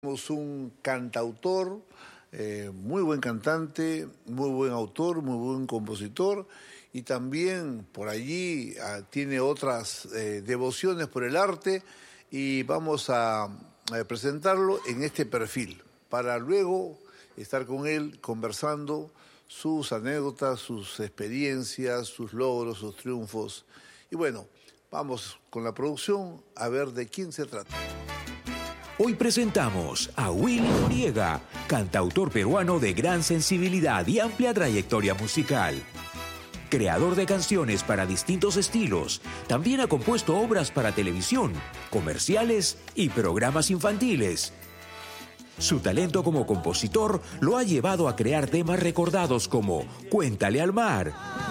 Tenemos un cantautor, muy buen cantante, muy buen autor, muy buen compositor y también por allí tiene otras devociones por el arte y vamos a presentarlo en este perfil para luego estar con él conversando sus anécdotas, sus experiencias, sus logros, sus triunfos. Y bueno, vamos con la producción a ver de quién se trata. Hoy presentamos a Willy Noriega, cantautor peruano de gran sensibilidad y amplia trayectoria musical. Creador de canciones para distintos estilos, también ha compuesto obras para televisión, comerciales y programas infantiles. Su talento como compositor lo ha llevado a crear temas recordados como Cuéntale al mar,